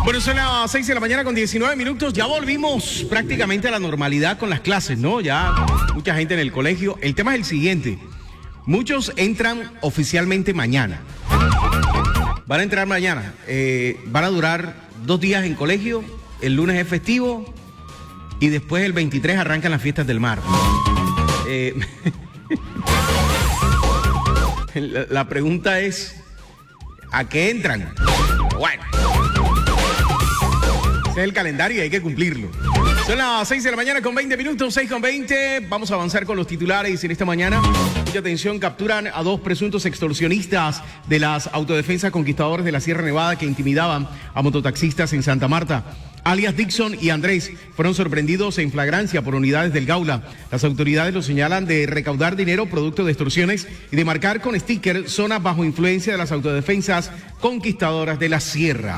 Bueno, son las 6 de la mañana con 19 minutos. Ya volvimos prácticamente a la normalidad con las clases, ¿no? Ya mucha gente en el colegio. El tema es el siguiente. Muchos entran oficialmente mañana. Van a entrar mañana. Van a durar 2 días en colegio. El lunes es festivo. Y después el 23 arrancan las fiestas del mar. La pregunta es, ¿a qué entran? Bueno, ese es el calendario y hay que cumplirlo. Son las 6 de la mañana con 20 minutos, 6 con 20. Vamos a avanzar con los titulares en esta mañana. Mucha atención, capturan a 2 presuntos extorsionistas de las autodefensas conquistadores de la Sierra Nevada que intimidaban a mototaxistas en Santa Marta. Alias Dixon y Andrés fueron sorprendidos en flagrancia por unidades del Gaula. Las autoridades los señalan de recaudar dinero producto de extorsiones y de marcar con sticker zonas bajo influencia de las autodefensas conquistadoras de la Sierra.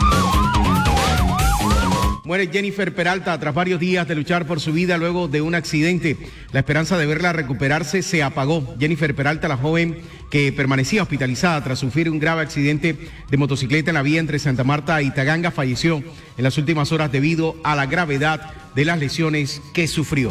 Muere Jennifer Peralta tras varios días de luchar por su vida luego de un accidente. La esperanza de verla recuperarse se apagó. Jennifer Peralta, la joven que permanecía hospitalizada tras sufrir un grave accidente de motocicleta en la vía entre Santa Marta y Taganga, falleció en las últimas horas debido a la gravedad de las lesiones que sufrió.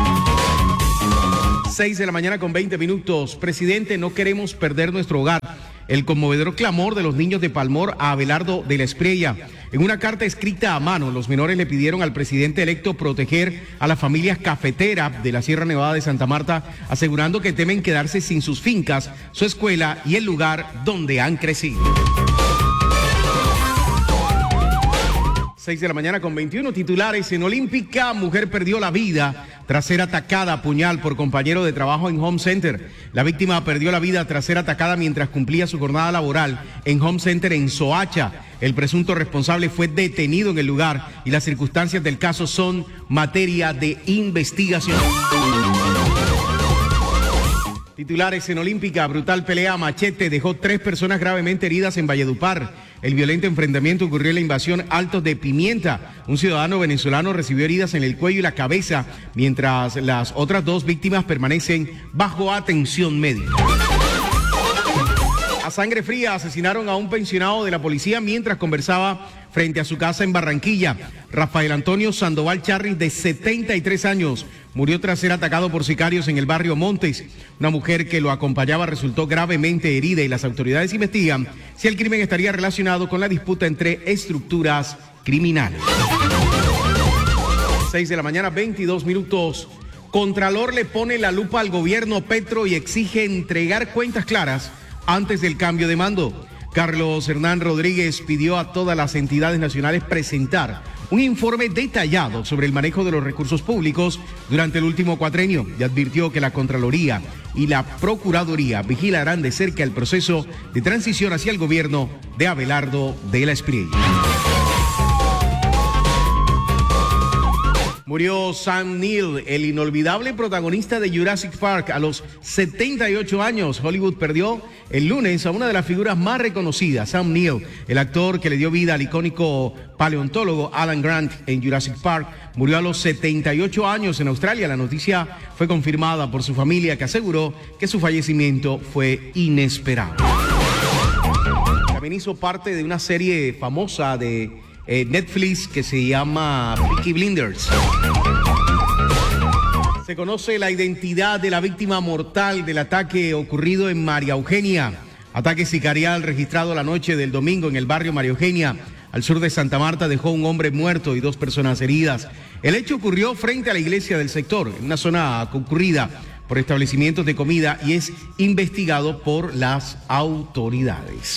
6 de la mañana con 20 minutos. Presidente, no queremos perder nuestro hogar. El conmovedor clamor de los niños de Palmor a Abelardo de la Espriella. En una carta escrita a mano, los menores le pidieron al presidente electo proteger a las familias cafeteras de la Sierra Nevada de Santa Marta, asegurando que temen quedarse sin sus fincas, su escuela y el lugar donde han crecido. 6 de la mañana con 21 titulares. En Olímpica, mujer perdió la vida tras ser atacada a puñal por compañero de trabajo en Home Center. La víctima perdió la vida tras ser atacada mientras cumplía su jornada laboral en Home Center en Soacha. El presunto responsable fue detenido en el lugar y las circunstancias del caso son materia de investigación. Titulares en Olímpica, brutal pelea a machete dejó 3 personas gravemente heridas en Valledupar. El violento enfrentamiento ocurrió en la invasión Altos de Pimienta. Un ciudadano venezolano recibió heridas en el cuello y la cabeza, mientras las otras 2 víctimas permanecen bajo atención médica. A sangre fría asesinaron a un pensionado de la policía mientras conversaba frente a su casa en Barranquilla. Rafael Antonio Sandoval Charris, de 73 años, murió tras ser atacado por sicarios en el barrio Montes. Una mujer que lo acompañaba resultó gravemente herida y las autoridades investigan si el crimen estaría relacionado con la disputa entre estructuras criminales. 6 de la mañana, 22 minutos. Contralor le pone la lupa al gobierno Petro y exige entregar cuentas claras antes del cambio de mando. Carlos Hernán Rodríguez pidió a todas las entidades nacionales presentar un informe detallado sobre el manejo de los recursos públicos durante el último cuatrenio y advirtió que la Contraloría y la Procuraduría vigilarán de cerca el proceso de transición hacia el gobierno de Abelardo de la Espriella. Murió Sam Neill, el inolvidable protagonista de Jurassic Park, a los 78 años. Hollywood perdió el lunes a una de las figuras más reconocidas, Sam Neill, el actor que le dio vida al icónico paleontólogo Alan Grant en Jurassic Park. Murió a los 78 años en Australia. La noticia fue confirmada por su familia, que aseguró que su fallecimiento fue inesperado. También hizo parte de una serie famosa de Netflix que se llama Peaky Blinders. Se conoce la identidad de la víctima mortal del ataque ocurrido en María Eugenia. Ataque sicarial registrado la noche del domingo en el barrio María Eugenia, al sur de Santa Marta, dejó un hombre muerto y 2 personas heridas. El hecho ocurrió frente a la iglesia del sector, en una zona concurrida por establecimientos de comida, y es investigado por las autoridades.